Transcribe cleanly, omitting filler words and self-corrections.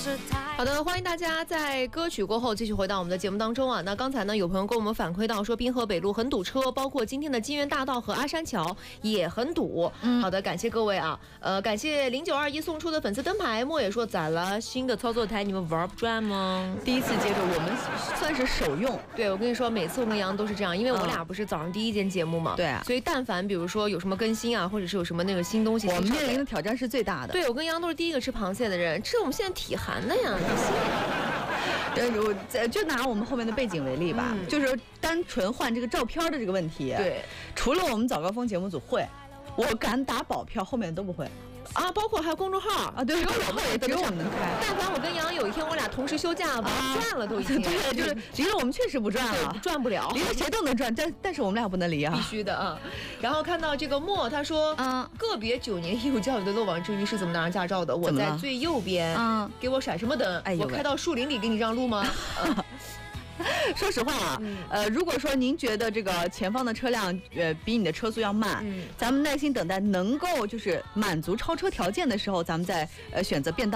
好的，欢迎大家在歌曲过后继续回到我们的节目当中啊。那刚才呢，有朋友跟我们反馈到说，滨河北路很堵车，包括今天的金源大道和阿山桥也很堵。好的，感谢各位啊。感谢0921送出的粉丝灯牌。莫也说咋了？新的操作台你们玩不转吗？ 第一次接触，我们算是首用。 对，我跟你说，每次我跟杨都是这样，因为我俩不是早上第一间节目嘛。 对啊。 所以但凡比如说有什么更新啊，或者是有什么那个新东西， 我们面临的挑战是最大的。 对，我跟杨都是第一个吃螃蟹的人，吃我们现在体寒的呀。 就拿我们后面的背景为例吧，就是单纯换这个照片的这个问题。 对， 除了我们早高峰节目组会，我敢打保票，后面都不会。 啊，包括还有公众号啊，对，只有我们能开。 但凡我跟杨有一天我俩同时休假吧，赚了都已经。 对，就是离了我们确实不赚了， 赚不了， 离了谁都能赚，但是我们俩不能离啊， 必须的啊。然后看到这个莫他说，个别9年义务教育的漏网之鱼是怎么拿上驾照的？我在最右边，给我闪什么灯？我开到树林里给你让路吗？ 说实话啊，如果说您觉得这个前方的车辆比你的车速要慢，咱们耐心等待，能够就是满足超车条件的时候，咱们再选择变道。